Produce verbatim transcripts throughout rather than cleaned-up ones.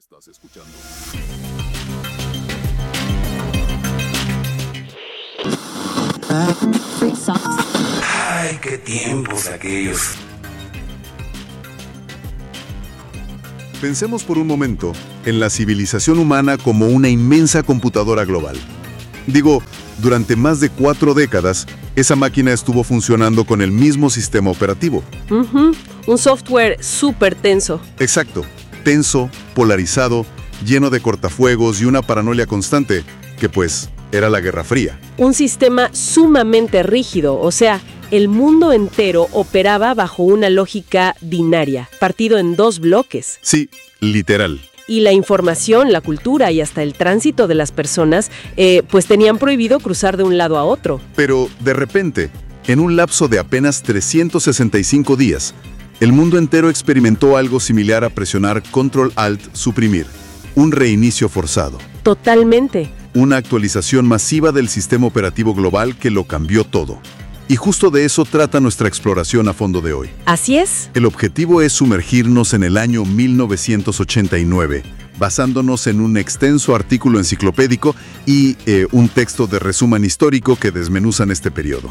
Estás escuchando. Ay, qué tiempos aquellos. Pensemos por un momento en la civilización humana como una inmensa computadora global. Digo, durante más de cuatro décadas, esa máquina estuvo funcionando con el mismo sistema operativo. Uh-huh. Un software súper tenso. Exacto, tenso, polarizado, lleno de cortafuegos y una paranoia constante, que pues era la Guerra Fría. Un sistema sumamente rígido, o sea, el mundo entero operaba bajo una lógica binaria, partido en dos bloques. Sí, literal. Y la información, la cultura y hasta el tránsito de las personas, eh, pues tenían prohibido cruzar de un lado a otro. Pero, de repente, en un lapso de apenas trescientos sesenta y cinco días, el mundo entero experimentó algo similar a presionar Control-Alt-Suprimir, un reinicio forzado. Totalmente. Una actualización masiva del sistema operativo global que lo cambió todo. Y justo de eso trata nuestra exploración a fondo de hoy. Así es. El objetivo es sumergirnos en el año mil novecientos ochenta y nueve, basándonos en un extenso artículo enciclopédico y eh, un texto de resumen histórico que desmenuzan este periodo.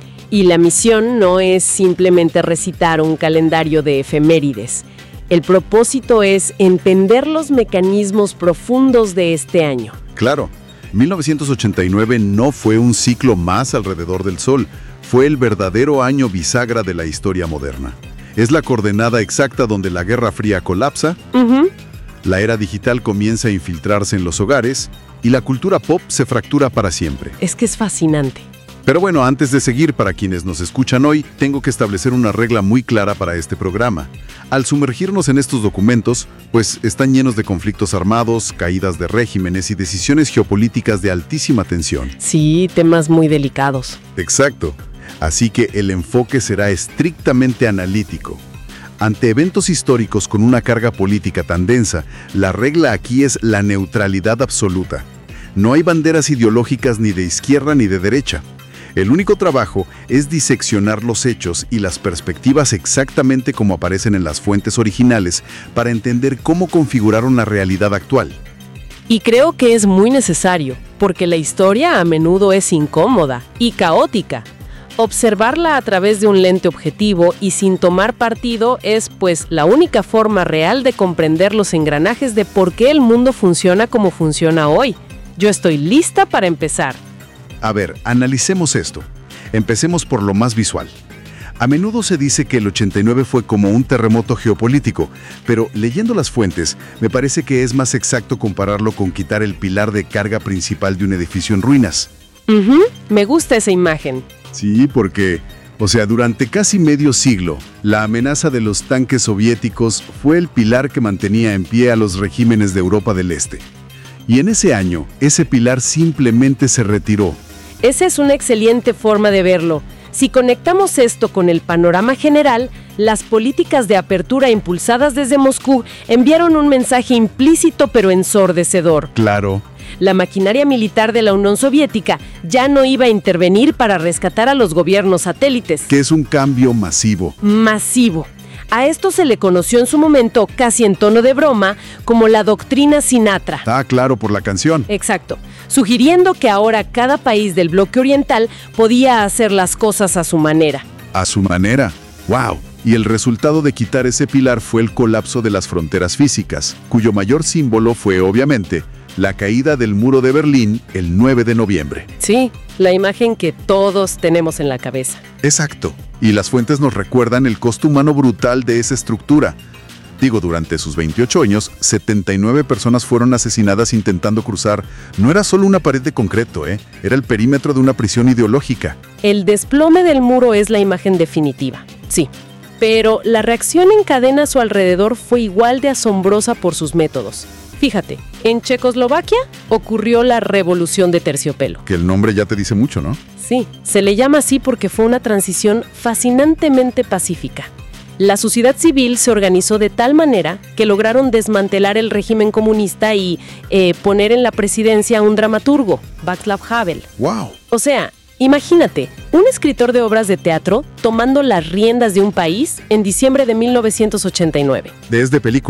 Y la misión no es simplemente recitar un calendario de efemérides. El propósito es entender los mecanismos profundos de este año. Claro, mil novecientos ochenta y nueve no fue un ciclo más alrededor del Sol. Fue el verdadero año bisagra de la historia moderna. Es la coordenada exacta donde la Guerra Fría colapsa, Uh-huh. la era digital comienza a infiltrarse en los hogares y la cultura pop se fractura para siempre. Es que es fascinante. Pero bueno, antes de seguir, para quienes nos escuchan hoy, tengo que establecer una regla muy clara para este programa. Al sumergirnos en estos documentos, pues están llenos de conflictos armados, caídas de regímenes y decisiones geopolíticas de altísima tensión. Sí, temas muy delicados. Exacto. Así que el enfoque será estrictamente analítico. Ante eventos históricos con una carga política tan densa, la regla aquí es la neutralidad absoluta. No hay banderas ideológicas ni de izquierda ni de derecha. El único trabajo es diseccionar los hechos y las perspectivas exactamente como aparecen en las fuentes originales para entender cómo configuraron la realidad actual. Y creo que es muy necesario, porque la historia a menudo es incómoda y caótica. Observarla a través de un lente objetivo y sin tomar partido es, pues, la única forma real de comprender los engranajes de por qué el mundo funciona como funciona hoy. Yo estoy lista para empezar. A ver, analicemos esto. Empecemos por lo más visual. A menudo se dice que el ochenta y nueve fue como un terremoto geopolítico, pero leyendo las fuentes, me parece que es más exacto compararlo con quitar el pilar de carga principal de un edificio en ruinas. Uh-huh. Me gusta esa imagen. Sí, porque, o sea, durante casi medio siglo, la amenaza de los tanques soviéticos fue el pilar que mantenía en pie a los regímenes de Europa del Este. Y en ese año, ese pilar simplemente se retiró. Esa es una excelente forma de verlo. Si conectamos esto con el panorama general, las políticas de apertura impulsadas desde Moscú enviaron un mensaje implícito pero ensordecedor. Claro. La maquinaria militar de la Unión Soviética ya no iba a intervenir para rescatar a los gobiernos satélites. Que es un cambio masivo. Masivo. A esto se le conoció en su momento, casi en tono de broma, como la doctrina Sinatra. Ah, claro, por la canción. Exacto, sugiriendo que ahora cada país del bloque oriental podía hacer las cosas a su manera. A su manera. ¡Wow! Y el resultado de quitar ese pilar fue el colapso de las fronteras físicas, cuyo mayor símbolo fue, obviamente, la caída del muro de Berlín el nueve de noviembre. Sí, la imagen que todos tenemos en la cabeza. Exacto. Y las fuentes nos recuerdan el costo humano brutal de esa estructura. Digo, durante sus veintiocho años, setenta y nueve personas fueron asesinadas intentando cruzar. No era solo una pared de concreto, ¿eh? Era el perímetro de una prisión ideológica. El desplome del muro es la imagen definitiva, sí. Pero la reacción en cadena a su alrededor fue igual de asombrosa por sus métodos. Fíjate, en Checoslovaquia ocurrió la Revolución de Terciopelo. Que el nombre ya te dice mucho, ¿no? Sí, se le llama así porque fue una transición fascinantemente pacífica. La sociedad civil se organizó de tal manera que lograron desmantelar el régimen comunista y eh, poner en la presidencia a un dramaturgo, Václav Havel. ¡Wow! O sea, imagínate, un escritor de obras de teatro tomando las riendas de un país en diciembre de mil novecientos ochenta y nueve. Es de película.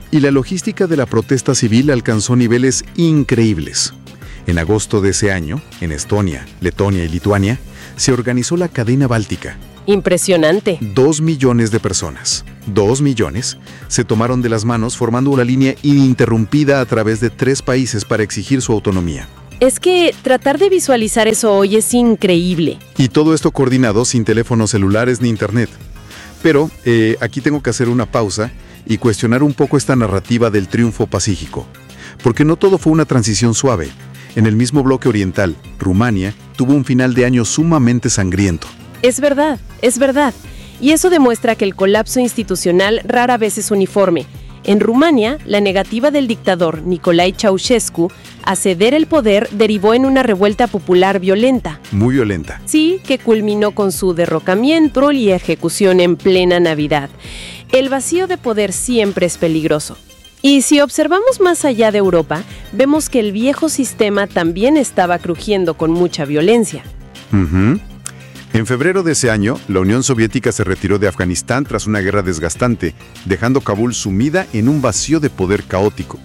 Y la logística de la protesta civil alcanzó niveles increíbles. En agosto de ese año, en Estonia, Letonia y Lituania, se organizó la Cadena Báltica. Impresionante. Dos millones de personas, dos millones, se tomaron de las manos formando una línea ininterrumpida a través de tres países para exigir su autonomía. Es que tratar de visualizar eso hoy es increíble. Y todo esto coordinado sin teléfonos celulares ni internet. Pero eh, aquí tengo que hacer una pausa y cuestionar un poco esta narrativa del triunfo pacífico. Porque no todo fue una transición suave. En el mismo bloque oriental, Rumania tuvo un final de año sumamente sangriento. Es verdad, es verdad. Y eso demuestra que el colapso institucional rara vez es uniforme. En Rumania, la negativa del dictador Nicolae Ceausescu a ceder el poder derivó en una revuelta popular violenta. Muy violenta. Sí, que culminó con su derrocamiento y ejecución en plena Navidad. El vacío de poder siempre es peligroso. Y si observamos más allá de Europa, vemos que el viejo sistema también estaba crujiendo con mucha violencia. Uh-huh. En febrero de ese año, la Unión Soviética se retiró de Afganistán tras una guerra desgastante, dejando Kabul sumida en un vacío de poder caótico.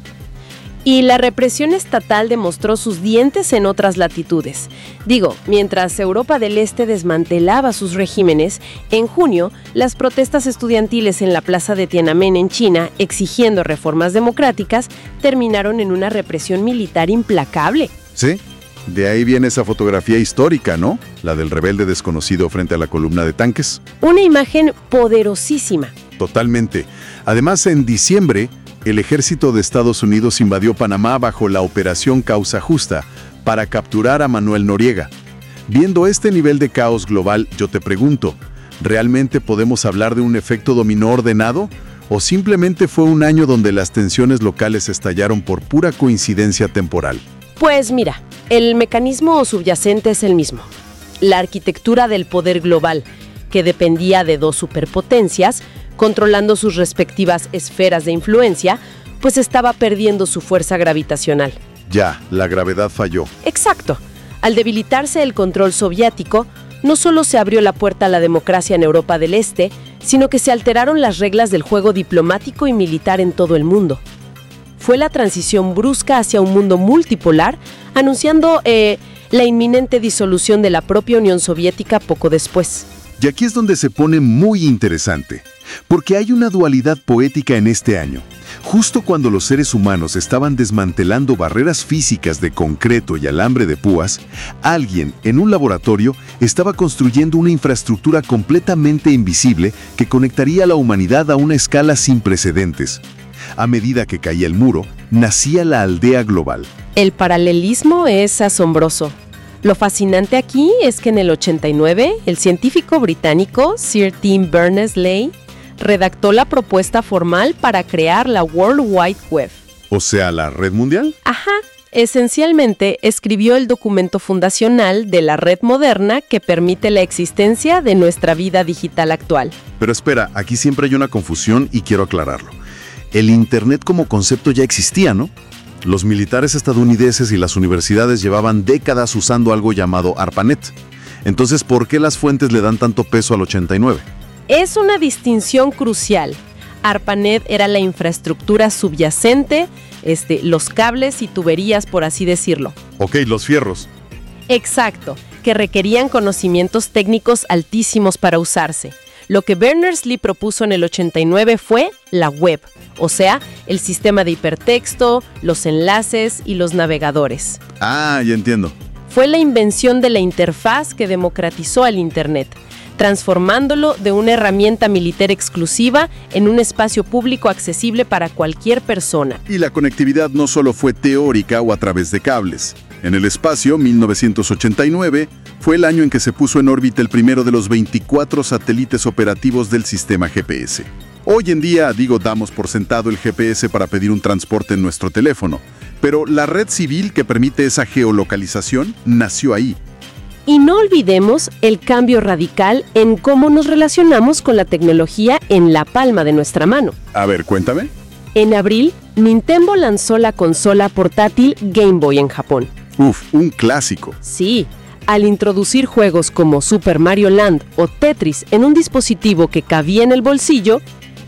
Y la represión estatal demostró sus dientes en otras latitudes. Digo, mientras Europa del Este desmantelaba sus regímenes, en junio, las protestas estudiantiles en la plaza de Tiananmen en China, exigiendo reformas democráticas, terminaron en una represión militar implacable. ¿Sí? De ahí viene esa fotografía histórica, ¿no? La del rebelde desconocido frente a la columna de tanques. Una imagen poderosísima. Totalmente. Además, en diciembre, el ejército de Estados Unidos invadió Panamá bajo la Operación Causa Justa para capturar a Manuel Noriega. Viendo este nivel de caos global, yo te pregunto, ¿realmente podemos hablar de un efecto dominó ordenado? ¿O simplemente fue un año donde las tensiones locales estallaron por pura coincidencia temporal? Pues mira, el mecanismo subyacente es el mismo. La arquitectura del poder global, que dependía de dos superpotencias, controlando sus respectivas esferas de influencia, pues estaba perdiendo su fuerza gravitacional. Ya, la gravedad falló. Exacto. Al debilitarse el control soviético, no solo se abrió la puerta a la democracia en Europa del Este, sino que se alteraron las reglas del juego diplomático y militar en todo el mundo. Fue la transición brusca hacia un mundo multipolar, anunciando eh, la inminente disolución de la propia Unión Soviética poco después. Y aquí es donde se pone muy interesante, porque hay una dualidad poética en este año. Justo cuando los seres humanos estaban desmantelando barreras físicas de concreto y alambre de púas, alguien en un laboratorio estaba construyendo una infraestructura completamente invisible que conectaría a la humanidad a una escala sin precedentes. A medida que caía el muro, nacía la aldea global. El paralelismo es asombroso. Lo fascinante aquí es que en el ochenta y nueve, el científico británico Sir Tim Berners-Lee redactó la propuesta formal para crear la World Wide Web. O sea, ¿la red mundial? Ajá. Esencialmente, escribió el documento fundacional de la red moderna que permite la existencia de nuestra vida digital actual. Pero espera, aquí siempre hay una confusión y quiero aclararlo. El Internet como concepto ya existía, ¿no? Los militares estadounidenses y las universidades llevaban décadas usando algo llamado ARPANET. Entonces, ¿por qué las fuentes le dan tanto peso al ochenta y nueve? Es una distinción crucial. ARPANET era la infraestructura subyacente, este, los cables y tuberías, por así decirlo. Ok, los fierros. Exacto, que requerían conocimientos técnicos altísimos para usarse. Lo que Berners-Lee propuso en el ochenta y nueve fue la web, o sea, el sistema de hipertexto, los enlaces y los navegadores. Ah, ya entiendo. Fue la invención de la interfaz que democratizó el Internet, transformándolo de una herramienta militar exclusiva en un espacio público accesible para cualquier persona. Y la conectividad no solo fue teórica o a través de cables. En el espacio, mil novecientos ochenta y nueve, fue el año en que se puso en órbita el primero de los veinticuatro satélites operativos del sistema G P S. Hoy en día, digo, damos por sentado el G P S para pedir un transporte en nuestro teléfono, pero la red civil que permite esa geolocalización nació ahí. Y no olvidemos el cambio radical en cómo nos relacionamos con la tecnología en la palma de nuestra mano. A ver, cuéntame. En abril, Nintendo lanzó la consola portátil Game Boy en Japón. Uf, un clásico. Sí, al introducir juegos como Super Mario Land o Tetris en un dispositivo que cabía en el bolsillo,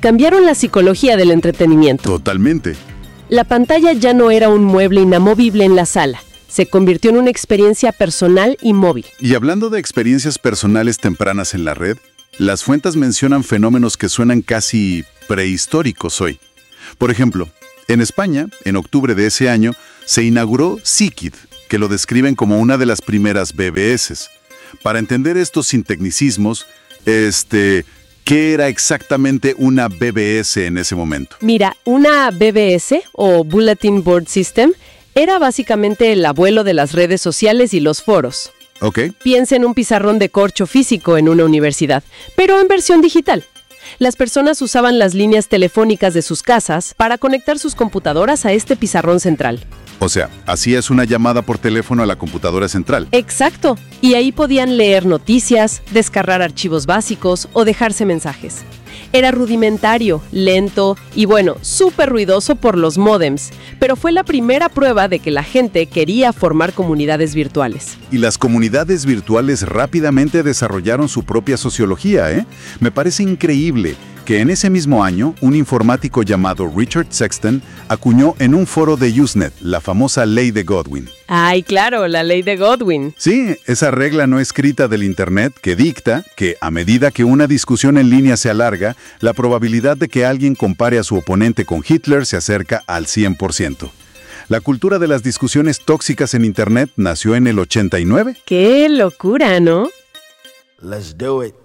cambiaron la psicología del entretenimiento. Totalmente. La pantalla ya no era un mueble inamovible en la sala. Se convirtió en una experiencia personal y móvil. Y hablando de experiencias personales tempranas en la red, las fuentes mencionan fenómenos que suenan casi prehistóricos hoy. Por ejemplo, en España, en octubre de ese año, se inauguró Seekid, que lo describen como una de las primeras B B S. Para entender estos sin tecnicismos, este, ¿qué era exactamente una B B S en ese momento? Mira, una B B S, o Bulletin Board System, era básicamente el abuelo de las redes sociales y los foros. Ok. Piensa en un pizarrón de corcho físico en una universidad, pero en versión digital. Las personas usaban las líneas telefónicas de sus casas para conectar sus computadoras a este pizarrón central. O sea, hacías una llamada por teléfono a la computadora central. Exacto. Y ahí podían leer noticias, descargar archivos básicos o dejarse mensajes. Era rudimentario, lento y, bueno, súper ruidoso por los módems, pero fue la primera prueba de que la gente quería formar comunidades virtuales. Y las comunidades virtuales rápidamente desarrollaron su propia sociología, ¿eh? Me parece increíble que en ese mismo año un informático llamado Richard Sexton acuñó en un foro de Usenet la famosa ley de Godwin. ¡Ay, claro! La ley de Godwin. Sí, esa regla no escrita del Internet que dicta que a medida que una discusión en línea se alarga, la probabilidad de que alguien compare a su oponente con Hitler se acerca al cien por ciento. La cultura de las discusiones tóxicas en Internet nació en el ochenta y nueve. ¡Qué locura!, ¿no? Let's do it.